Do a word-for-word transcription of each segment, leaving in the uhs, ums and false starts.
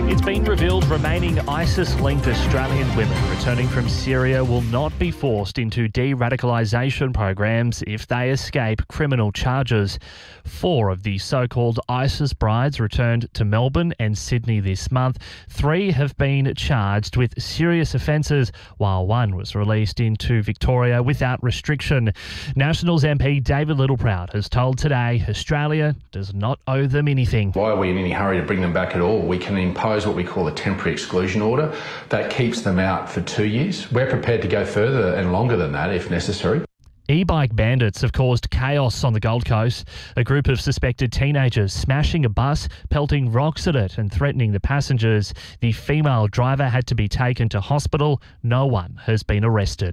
It's been revealed remaining ISIS-linked Australian women returning from Syria will not be forced into de-radicalisation programs if they escape criminal charges. Four of the so-called ISIS brides returned to Melbourne and Sydney this month. Three have been charged with serious offences, while one was released into Victoria without restriction. Nationals M P David Littleproud has told Today Australia does not owe them anything. Why are we in any hurry to bring them back at all? We can impose what we call a temporary exclusion order. That keeps them out for two years. We're prepared to go further and longer than that if necessary. E-bike bandits have caused chaos on the Gold Coast. A group of suspected teenagers smashing a bus, pelting rocks at it and threatening the passengers. The female driver had to be taken to hospital. No one has been arrested.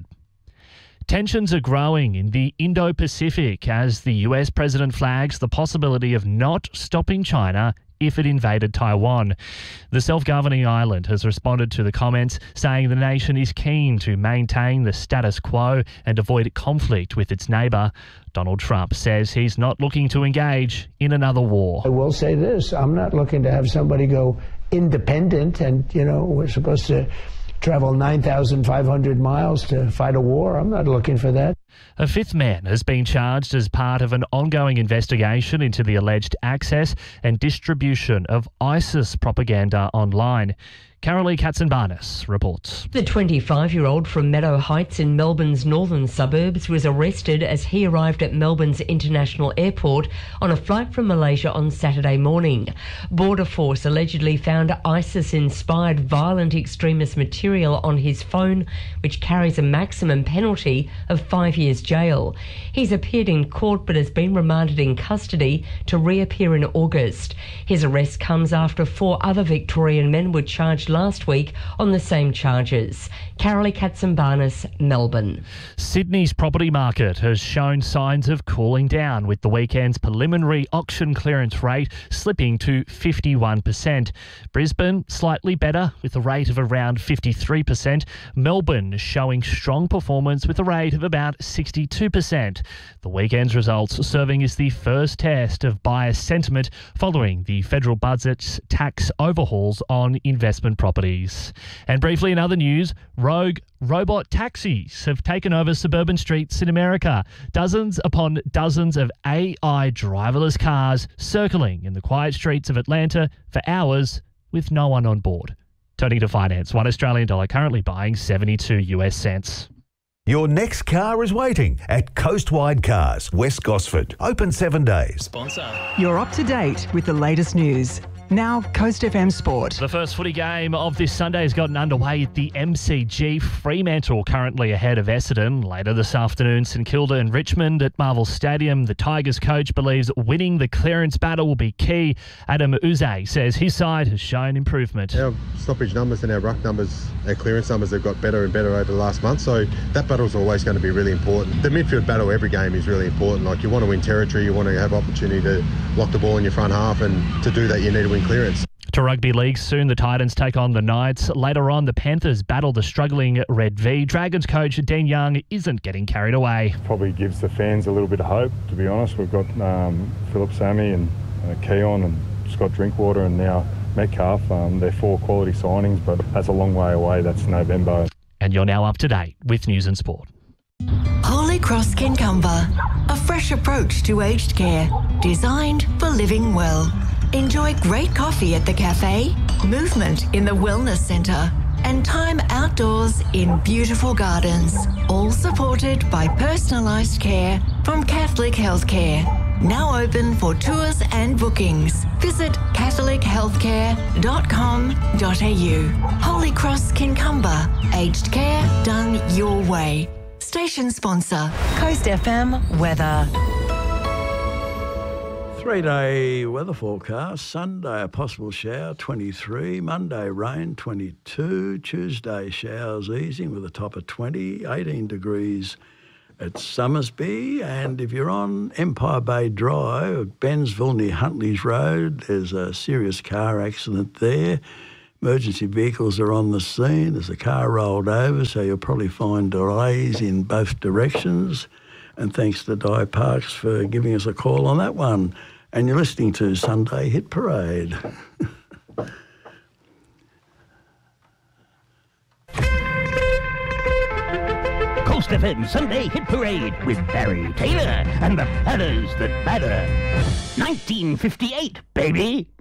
Tensions are growing in the Indo-Pacific as the U S president flags the possibility of not stopping China if it invaded Taiwan. The self-governing island has responded to the comments, saying the nation is keen to maintain the status quo and avoid conflict with its neighbour. Donald Trump says he's not looking to engage in another war. I will say this, I'm not looking to have somebody go independent and, you know, we're supposed to travel nine thousand five hundred miles to fight a war. I'm not looking for that. A fifth man has been charged as part of an ongoing investigation into the alleged access and distribution of ISIS propaganda online. Carolee Katzenbarnes reports. The twenty-five-year-old from Meadow Heights in Melbourne's northern suburbs was arrested as he arrived at Melbourne's International Airport on a flight from Malaysia on Saturday morning. Border Force allegedly found ISIS-inspired violent extremist material on his phone, which carries a maximum penalty of five years jail. He's appeared in court but has been remanded in custody to reappear in August. His arrest comes after four other Victorian men were charged last week on the same charges. Carolee Katzenbarnes, Melbourne. Sydney's property market has shown signs of cooling down, with the weekend's preliminary auction clearance rate slipping to fifty-one percent. Brisbane slightly better with a rate of around fifty-three percent. Melbourne showing strong performance with a rate of about sixty-two percent. The weekend's results serving as the first test of buyer sentiment following the federal budget's tax overhauls on investment properties. And briefly in other news, rogue robot taxis have taken over suburban streets in America. Dozens upon dozens of A I driverless cars circling in the quiet streets of Atlanta for hours with no one on board. Turning to finance, one Australian dollar currently buying seventy-two US cents. Your next car is waiting at Coastwide Cars, West Gosford. Open seven days. Sponsor. You're up to date with the latest news. Now, Coast F M Sport. The first footy game of this Sunday has gotten underway at the M C G. Fremantle currently ahead of Essendon. Later this afternoon, St Kilda and Richmond at Marvel Stadium. The Tigers coach believes winning the clearance battle will be key. Adam Uze says his side has shown improvement. Our stoppage numbers and our ruck numbers, our clearance numbers have got better and better over the last month, so that battle's always going to be really important. The midfield battle every game is really important. Like, you want to win territory, you want to have opportunity to lock the ball in your front half, and to do that you need to win clearance. To rugby league, soon the Titans take on the Knights. Later on, the Panthers battle the struggling Red V. Dragons coach Dean Young isn't getting carried away. Probably gives the fans a little bit of hope, to be honest. We've got um, Philip Sammy and uh, Keon and Scott Drinkwater and now Metcalf. Um, they're four quality signings, but that's a long way away. That's November. And you're now up to date with News and Sport. Holy Cross Kincumber, a fresh approach to aged care, designed for living well. Enjoy great coffee at the cafe, movement in the wellness centre, and time outdoors in beautiful gardens, all supported by personalised care from Catholic Healthcare. Now open for tours and bookings. Visit catholic healthcare dot com dot a u. Holy Cross Kincumber, aged care done your way. Station sponsor, Coast F M weather. Three-day weather forecast. Sunday, a possible shower, twenty-three. Monday, rain, twenty-two. Tuesday, showers easing with a top of twenty. eighteen degrees at Summersby. And if you're on Empire Bay Drive at Bensville near Huntley's Road, there's a serious car accident there. Emergency vehicles are on the scene. There's a car rolled over, so you'll probably find delays in both directions. And thanks to Di Parks for giving us a call on that one. And you're listening to Sunday Hit Parade. Coast F M Sunday Hit Parade with Barry Taylor and the Fellas That Matter. nineteen fifty-eight, baby.